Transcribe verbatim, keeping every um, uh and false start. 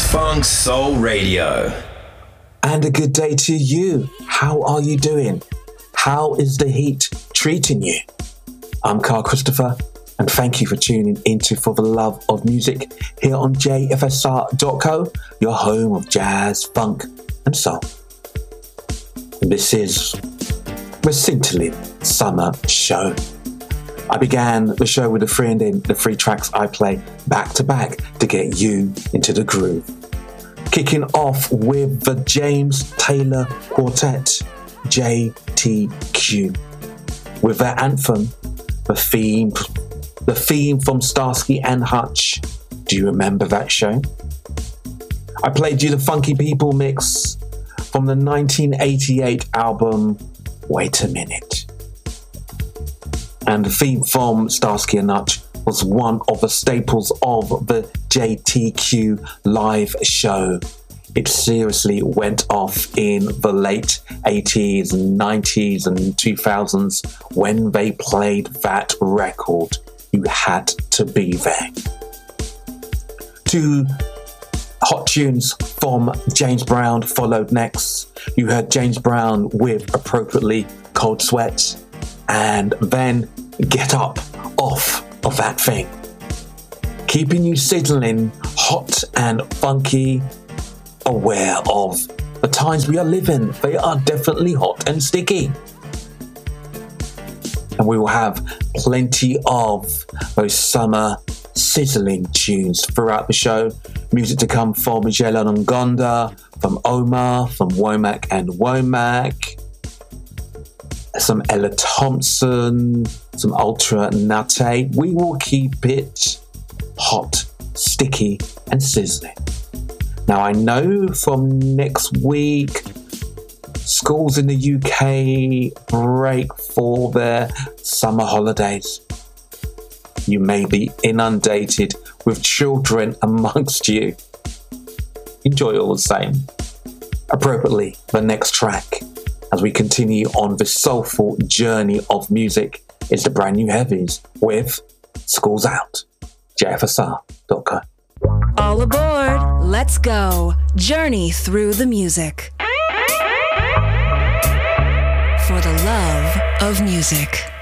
Funk Soul Radio. And a good day to you. How are you doing? How is the heat treating you? I'm Carl Christopher, and thank you for tuning into For the Love of Music here on J F S R dot co, your home of jazz, funk, and soul. This is the Scintillant Summer Show. I began the show with the three and in the three tracks I play back to back to get you into the groove. Kicking off with the James Taylor Quartet, J T Q, with their anthem, the theme, the theme from Starsky and Hutch. Do you remember that show? I played you the Funky People mix from the nineteen eighty-eight album Wait a Minute. And the theme from Starsky and Hutch was one of the staples of the J T Q live show. It seriously went off in the late eighties and nineties and two thousands when they played that record. You had to be there. Two hot tunes from James Brown followed next. You heard James Brown with appropriately Cold Sweat, and then Get Up Off of That Thing. Keeping you sizzling, hot and funky, aware of the times we are living. They are definitely hot and sticky. And we will have plenty of those summer sizzling tunes throughout the show. Music to come from Michelle Ngonda, from Omar, from Womack and Womack. Some Ella Thompson, some Ultra Nate. We will keep it hot, sticky, and sizzling. Now, I know from next week, schools in the U K break for their summer holidays. You may be inundated with children amongst you. Enjoy all the same. Appropriately, the next track, as we continue on the soulful journey of music, is the brand new Heavies with School's Out. J F S R dot co. All aboard, let's go. Journey through the music. For the love of music.